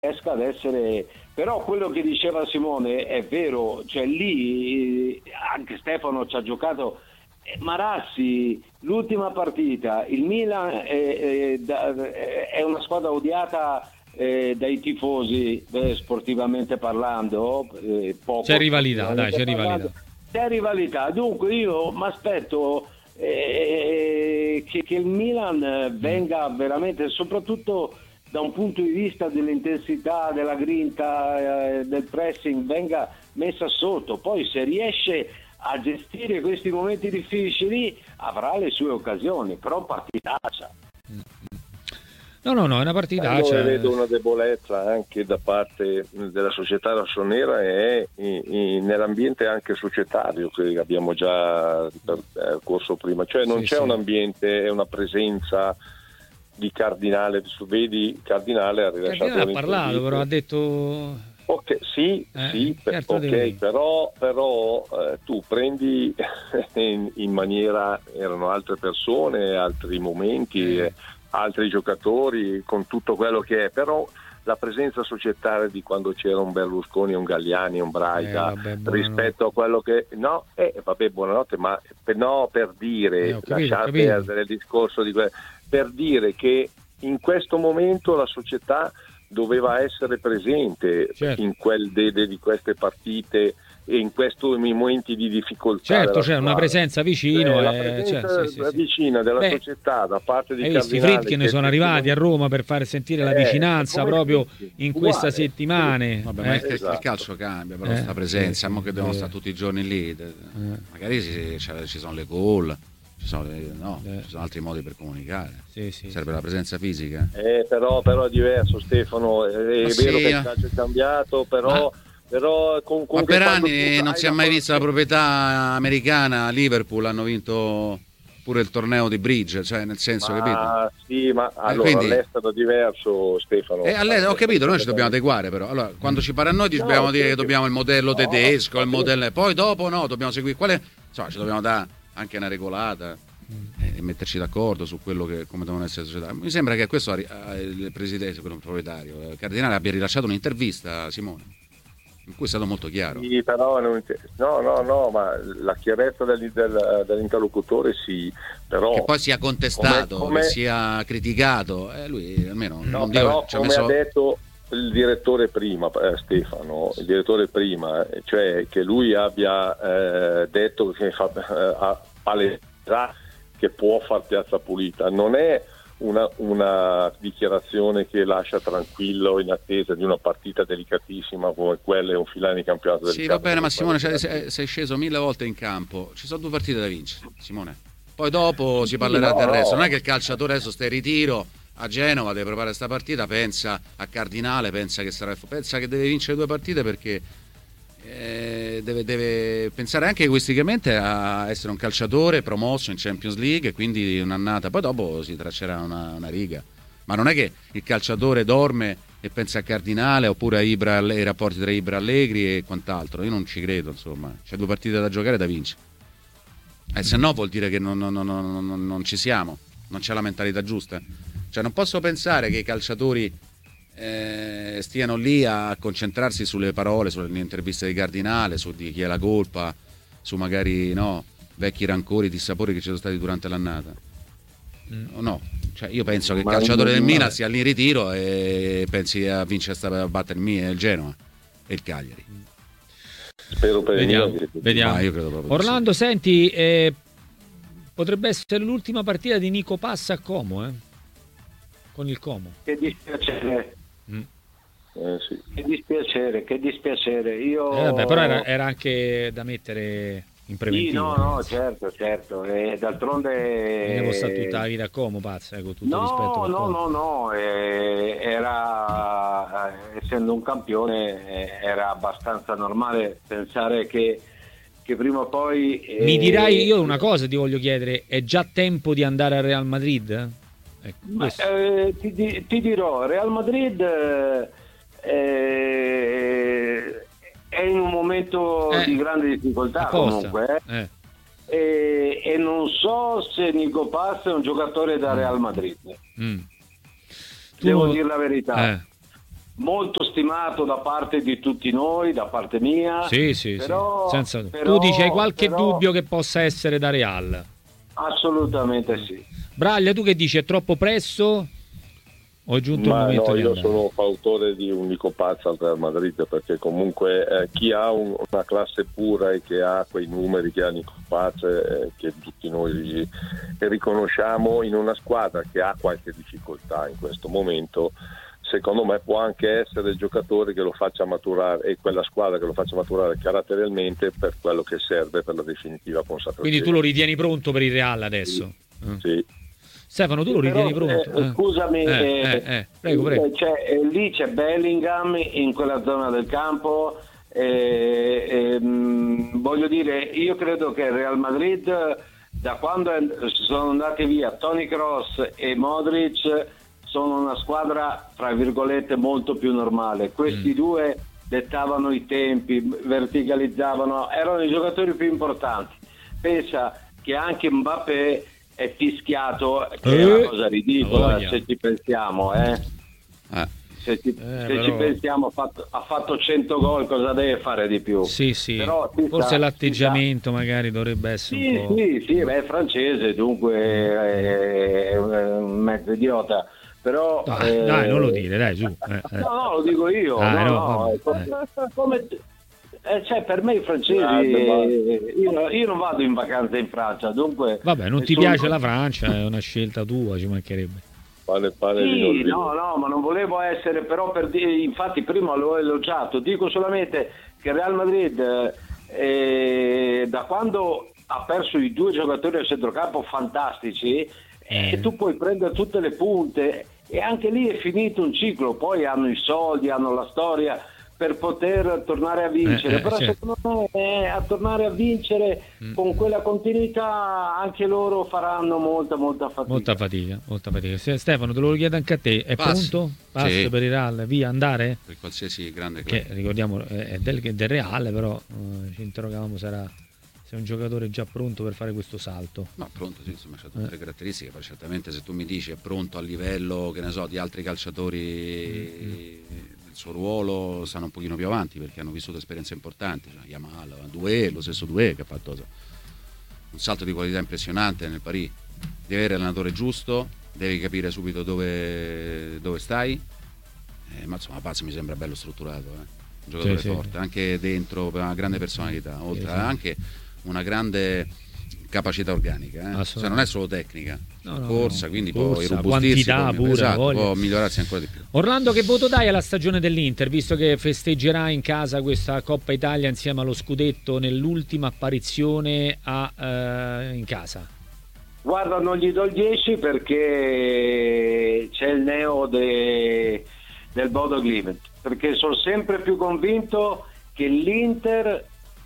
riesca ad essere. Però quello che diceva Simone è vero, cioè lì anche Stefano ci ha giocato. Marassi, l'ultima partita, il Milan è una squadra odiata dai tifosi, sportivamente parlando, poco c'è rivalità, dai, c'è parlando. rivalità. C'è rivalità, dunque io mi aspetto che il Milan venga veramente, soprattutto da un punto di vista dell'intensità, della grinta, del pressing, venga messa sotto. Poi se riesce a gestire questi momenti difficili avrà le sue occasioni, però partitaccia. No, è una partitaccia. Allora vedo una debolezza anche da parte della società rossonera e nell'ambiente anche societario che abbiamo già corso prima, cioè non c'è un ambiente e una presenza di Cardinale. Vedi, Cardinale ha rilasciato ha parlato, però ha detto certo, ok, però tu prendi in maniera, erano altre persone, altri momenti, altri giocatori, con tutto quello che è, però la presenza societaria di quando c'era un Berlusconi, un Galliani, un Braga, rispetto a quello che buonanotte, ma per dire, lasciate perdere il discorso per dire che in questo momento la società doveva essere presente, certo, in di queste partite e in questi momenti di difficoltà. Certo, c'è una presenza vicino, la presenza vicina della società da parte di Cardinale. I Friedkin sono arrivati a Roma per fare sentire la vicinanza proprio in queste settimane. Vabbè, ma il calcio cambia, però sta presenza, mo che devono stare tutti i giorni lì, magari ci sono le call. Ci sono altri modi per comunicare. Serve la presenza fisica. Però è diverso, Stefano. È vero che il calcio è cambiato, però ma per anni non si è mai vista la proprietà americana. Liverpool hanno vinto pure il torneo di bridge, cioè nel senso, capito? Sì, ma allora quindi, all'estero è diverso, Stefano. Ho capito, noi ci dobbiamo adeguare, però. Allora, quando ci pare a noi dobbiamo dire che dobbiamo il modello tedesco, il modello. Poi dopo dobbiamo seguire ci dobbiamo dare anche una regolata e metterci d'accordo su quello come devono essere le società. Mi sembra che questo il presidente, quello proprietario, Cardinale, abbia rilasciato un'intervista a Simone in cui è stato molto chiaro. Sì, però ma la chiarezza dell'interlocutore però che poi sia contestato, che sia criticato, lui almeno ha detto il direttore prima, Stefano, cioè che lui abbia detto che ha palestra che può far piazza pulita, non è una dichiarazione che lascia tranquillo in attesa di una partita delicatissima come quella e un filare di campionato del va bene, ma Simone, sei sceso 1000 volte in campo, ci sono 2 partite da vincere, Simone, poi dopo si parlerà del resto. Non è che il calciatore adesso sta in ritiro a Genova, deve preparare questa partita, pensa a Cardinale, pensa che deve vincere 2 partite perché deve pensare anche egoisticamente a essere un calciatore promosso in Champions League e quindi un'annata, poi dopo si traccerà una riga, ma non è che il calciatore dorme e pensa a Cardinale oppure ai rapporti tra Ibra e Allegri e quant'altro. Io non ci credo, insomma, c'è 2 partite da giocare da vincere, se no vuol dire che non ci siamo, non c'è la mentalità giusta, cioè non posso pensare che i calciatori stiano lì a concentrarsi sulle parole, sulle interviste di Cardinale, su di chi è la colpa, su magari vecchi rancori, dissapori che ci sono stati durante l'annata. Cioè io penso che il calciatore del Milan sia lì in ritiro e pensi a vincere a battere il Genoa e il Cagliari. Spero per vediamo. Io credo proprio Orlando, senti, potrebbe essere l'ultima partita di Nico Passa a Como, con il Como. Che dispiacere. Che dispiacere. Io però era anche da mettere in preventivo. Sì, certo. E d'altronde devo stare tutta la vita a Como, Pazza, con tutto rispetto. No. Era, essendo un campione, era abbastanza normale pensare che prima o poi. Mi dirai, io una cosa ti voglio chiedere: è già tempo di andare al Real Madrid? Ti dirò, Real Madrid è in un momento di grande difficoltà comunque e non so se Nico Paz è un giocatore da Real Madrid. Devo dire la verità, molto stimato da parte di tutti noi, da parte mia. Sì, però, sì. Tu dici, hai qualche dubbio che possa essere da Real? Assolutamente sì. Braglia, tu che dici, è troppo presto? O è giunto il momento di io andare? sono fautore di un Nico Pazza al Real Madrid, perché comunque chi ha una classe pura e che ha quei numeri che ha Nico Pazza, che tutti noi riconosciamo, in una squadra che ha qualche difficoltà in questo momento, secondo me può anche essere il giocatore che lo faccia maturare, e quella squadra che lo faccia maturare caratterialmente per quello che serve per la definitiva consapevolezza. Quindi tu lo ritieni pronto per il Real adesso? Sì. Stefano, tu lo ritieni pronto? Scusami, prego. Lì c'è Bellingham in quella zona del campo. Voglio dire, io credo che il Real Madrid, da quando sono andati via Toni Kroos e Modric, sono una squadra tra virgolette molto più normale. Questi due dettavano i tempi, verticalizzavano, erano i giocatori più importanti. Pensa che anche Mbappé è fischiato, che è una cosa ridicola, se ci pensiamo, se ci pensiamo, ha fatto 100 gol, cosa deve fare di più? Sì. Però, forse l'atteggiamento magari dovrebbe essere un po'... Sì, è francese, dunque è un mezzo idiota. Però dai, non lo dire, dai, su. No, lo dico io. Come... per me i francesi, io non vado in vacanza in Francia, dunque... Vabbè, non ti piace la Francia, è una scelta tua, ci mancherebbe. Sì, no, ma non volevo essere, però per dire, infatti prima l'ho elogiato, dico solamente che il Real Madrid da quando ha perso i due giocatori al centrocampo fantastici, tu puoi prendere tutte le punte, e anche lì è finito un ciclo, poi hanno i soldi, hanno la storia per poter tornare a vincere, però secondo me a tornare a vincere con quella continuità anche loro faranno molta fatica. Molta fatica. Stefano, te lo chiedo anche a te, è pronto? Pass per il Real, via, andare? Per qualsiasi grande club. Che ricordiamo è del Real, però ci interrogavamo se è un giocatore già pronto per fare questo salto. No, pronto, sì, insomma, c'ha tutte le caratteristiche, poi certamente se tu mi dici è pronto a livello, che ne so, di altri calciatori del suo ruolo, stanno un pochino più avanti perché hanno vissuto esperienze importanti, cioè Yamal, lo stesso Doué che ha fatto un salto di qualità impressionante nel Paris. Devi avere l'allenatore giusto, devi capire subito dove stai, ma insomma Pazzo mi sembra bello strutturato, un giocatore forte, anche dentro, per una grande personalità, oltre anche una grande capacità organica, cioè non è solo tecnica, corsa, quindi può irrobustirsi, può migliorarsi ancora di più. Orlando, che voto dai alla stagione dell'Inter, visto che festeggerà in casa questa Coppa Italia insieme allo scudetto nell'ultima apparizione in casa? Guarda, non gli do il 10 perché c'è il neo del Bodo Glimt, perché sono sempre più convinto che l'Inter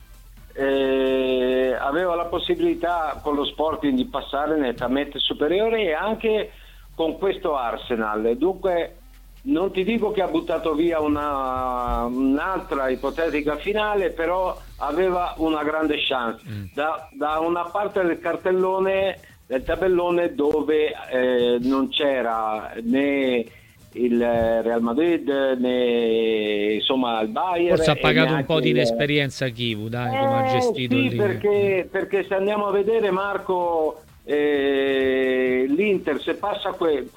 aveva la possibilità con lo Sporting di passare nettamente superiore, e anche con questo Arsenal. Dunque non ti dico che ha buttato via un'altra ipotetica finale, però aveva una grande chance da una parte del cartellone, del tabellone, dove non c'era né il Real Madrid né insomma il Bayern. Forse ha pagato un po' di inesperienza Chivu, dai, come ha gestito lì. Perché se andiamo a vedere, Marco, l'Inter se passa quel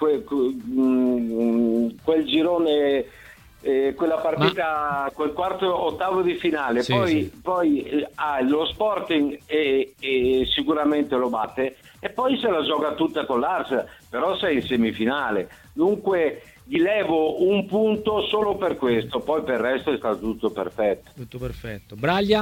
girone, quella partita, quel quarto ottavo di finale, poi ha lo Sporting e sicuramente lo batte, e poi se la gioca tutta con l'Arsenal, però sei in semifinale. Dunque gli levo un punto solo per questo, poi per il resto è stato tutto perfetto. Tutto perfetto. Braglia?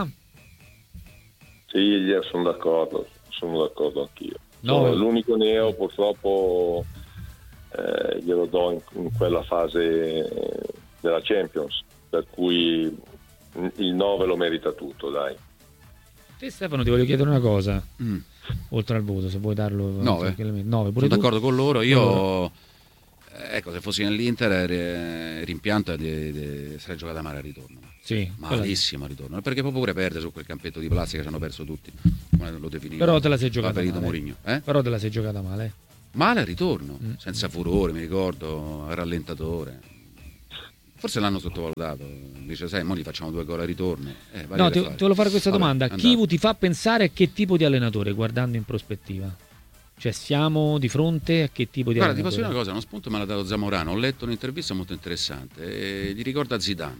Sì, sono d'accordo anch'io. L'unico neo purtroppo glielo do in quella fase della Champions, per cui il 9 lo merita tutto, dai. Te Stefano ti voglio chiedere una cosa, oltre al voto, se vuoi darlo 9 pure sono d'accordo con loro, io ecco, se fossi nell'Inter rimpianto sarei giocata male al ritorno, malissimo al ritorno, perché poi pure perde su quel campetto di plastica, ci hanno perso tutti, come lo definivo. Però te la sei giocata male. Mourinho, Però te la sei giocata male al ritorno, senza furore, mi ricordo, al rallentatore. Forse l'hanno sottovalutato. Dice, sai, mo gli facciamo 2 gol a ritorno. No, ti volevo fare questa domanda. Chivu ti fa pensare a che tipo di allenatore, guardando in prospettiva? Cioè, siamo di fronte a che tipo di allenatore? Guarda, ti posso dire una cosa, uno spunto me l'ha dato Zamorano. Ho letto un'intervista molto interessante. Gli ricorda Zidane.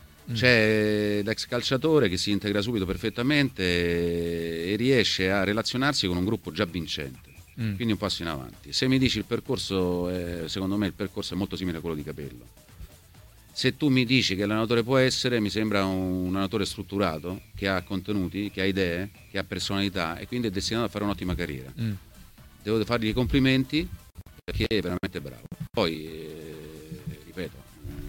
C'è l'ex calciatore che si integra subito perfettamente e riesce a relazionarsi con un gruppo già vincente. Quindi un passo in avanti. Se mi dici il percorso, secondo me il percorso è molto simile a quello di Capello. Se tu mi dici che l'allenatore può essere, mi sembra un allenatore strutturato, che ha contenuti, che ha idee, che ha personalità e quindi è destinato a fare un'ottima carriera. Devo fargli i complimenti perché è veramente bravo. Poi, ripeto,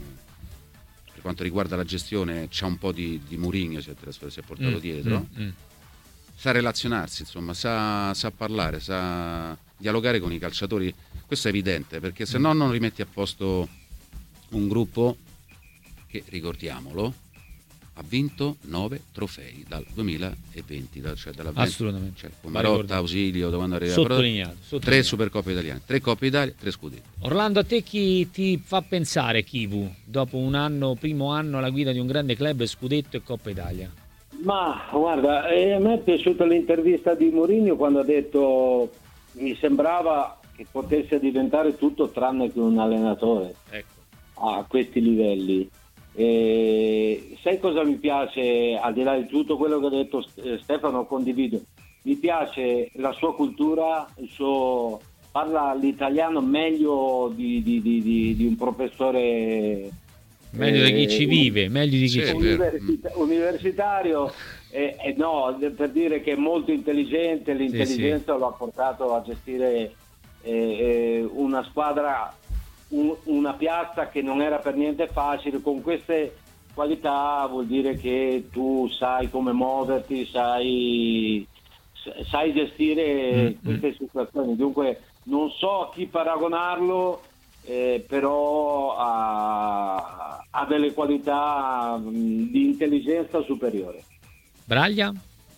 per quanto riguarda la gestione c'è un po' di Mourinho, si è portato dietro. Sa relazionarsi, insomma, sa parlare, sa dialogare con i calciatori. Questo è evidente, perché se no non rimetti a posto un gruppo che, ricordiamolo, ha vinto 9 trofei dal 2020, cioè dalla assolutamente, cioè, con Marotta, Ausilio, dovendo arrivare sottolineato. 3 Supercoppe italiane, 3 Coppe Italia, 3 scudetti. Orlando, a te chi ti fa pensare Chivu dopo un anno, primo anno alla guida di un grande club, scudetto e Coppa Italia? Ma guarda, a me è piaciuta l'intervista di Mourinho quando ha detto mi sembrava che potesse diventare tutto tranne che un allenatore, ecco, a questi livelli. Sai cosa mi piace, al di là di tutto quello che ha detto Stefano, condivido, mi piace la sua cultura, il suo, parla l'italiano meglio di un professore, meglio di chi ci vive, meglio di chi ci vive. Universitario, no, per dire che è molto intelligente, l'intelligenza lo ha portato a gestire una squadra, una piazza che non era per niente facile. Con queste qualità vuol dire che tu sai come muoverti, sai gestire queste situazioni. Dunque non so a chi paragonarlo, però ha delle qualità di intelligenza superiore. Braglia?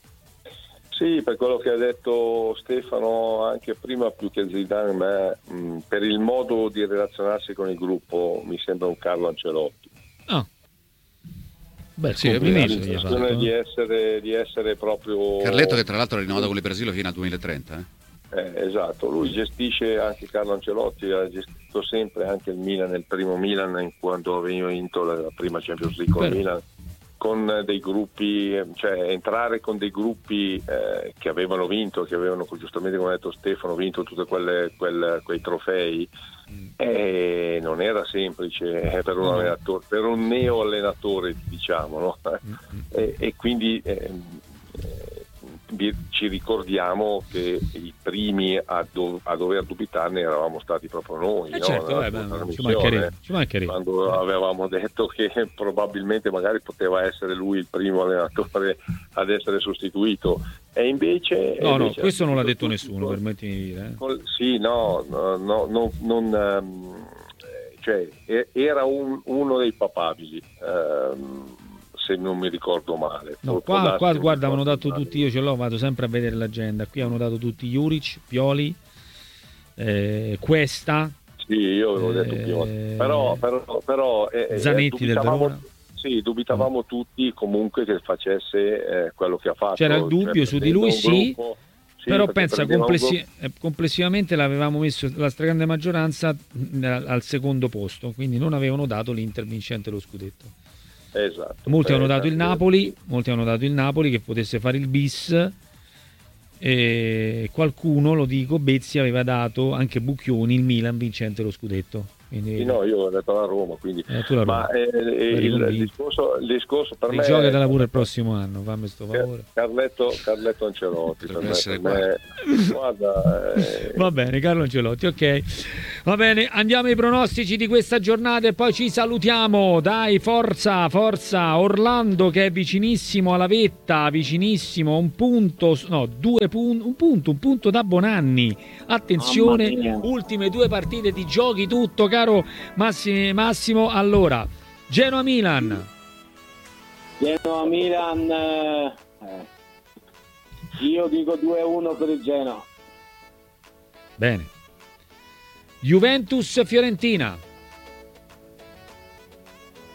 Sì, per quello che ha detto Stefano anche prima, più che Zidane, per il modo di relazionarsi con il gruppo mi sembra un Carlo Ancelotti. Beh, sì, è di essere proprio Carletto, che tra l'altro ha rinnovato con il Brasile fino al 2030. Esatto, lui gestisce, anche Carlo Ancelotti ha gestito sempre anche il Milan, nel primo Milan, quando aveva vinto la prima Champions League con il Milan, con dei gruppi, cioè entrare con dei gruppi che avevano vinto, che avevano, giustamente come ha detto Stefano, vinto tutti quei trofei, non era semplice per un allenatore, per un neo allenatore, diciamo, no? E quindi ci ricordiamo che i primi a dover dubitarne eravamo stati proprio noi, no? Certo, ci mancherebbe. Quando avevamo detto che probabilmente magari poteva essere lui il primo allenatore ad essere sostituito, e invece no, questo non l'ha detto nessuno, permettimi di dire. Sì, cioè era uno dei papabili, se non mi ricordo male. No, qua guarda, avevano dato tutti, io ce l'ho, vado sempre a vedere l'agenda, qui avevano dato tutti Juric, Pioli, Cuesta. Sì, io avevo detto Pioli, però Zanetti del Verona. Sì, dubitavamo tutti comunque che facesse quello che ha fatto. C'era il dubbio su di lui, sì, però pensa complessivamente l'avevamo messo la stragrande maggioranza al secondo posto, quindi non avevano dato l'Inter vincente lo scudetto. Esatto. Molti hanno dato il Napoli che potesse fare il bis, e qualcuno, lo dico, Bezzi aveva dato anche Bucchioni il Milan vincente lo scudetto. Quindi, sì, no, io ho detto la Roma, quindi tu la Roma. Ma il discorso per me rigiogatela pure il prossimo anno, fammi sto favore. Carletto Ancelotti per me. Guarda, va bene, Carlo Ancelotti, ok, va bene, andiamo ai pronostici di questa giornata e poi ci salutiamo. Dai, forza Orlando, che è vicinissimo alla vetta, vicinissimo, un punto da Bonanni. Attenzione, ultime 2 partite di giochi tutto, caro Massimo. Allora, Genoa-Milan, io dico 2-1 per il Genoa. Bene. Juventus-Fiorentina,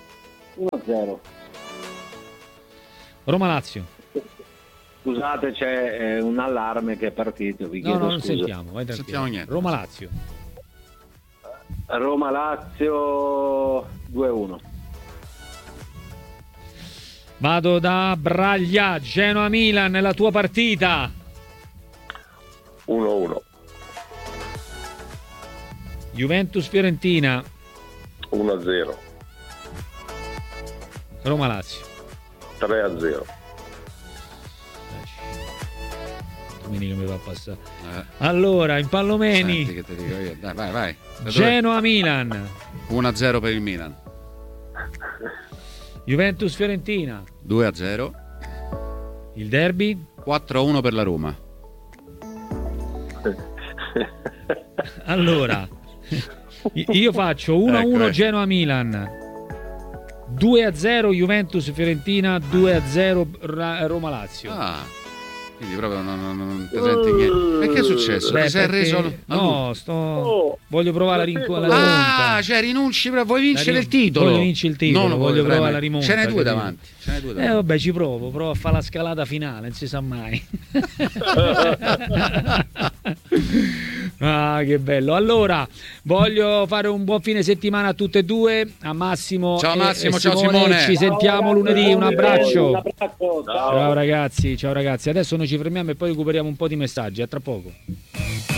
1-0. Roma-Lazio. Scusate, c'è un allarme che è partito, vi chiedo No, non scusa. sentiamo, vai tranquillo. Sentiamo niente. Roma-Lazio. Roma-Lazio 2-1. Vado da Braglia, Genoa-Milan, nella tua partita. 1-1. Juventus-Fiorentina. 1-0. Roma-Lazio. 3-0. Domenica mi va a passare. Allora, in Pallomeni. Senti che ti dico io. Dai, vai. Genoa-Milan. 1-0 per il Milan. Juventus-Fiorentina. 2-0. Il derby. 4-1 per la Roma. Allora, io faccio 1-1 Ecco. Genoa-Milan, 2-0 Juventus-Fiorentina, 2-0 Roma-Lazio. Ah, quindi proprio non ti senti niente. Perché è successo? Beh, Ti sei perché- reso... No, voglio provare la rimonta. Ah, cioè rinunci, vuoi vincere il titolo? Voglio vincere il titolo, Non voglio vuoi, provare Remo. la rimonta. Ce n'è due capito? davanti. Ce n'è due davanti. Vabbè, ci provo a fare la scalata finale, non si sa mai. Ah, che bello. Allora, voglio fare un buon fine settimana a tutte e due, a Massimo. Ciao e Massimo, ciao Simone. Ci sentiamo lunedì, un abbraccio. Un abbraccio, ciao. Ciao ragazzi. Adesso noi ci fermiamo e poi recuperiamo un po' di messaggi. A tra poco.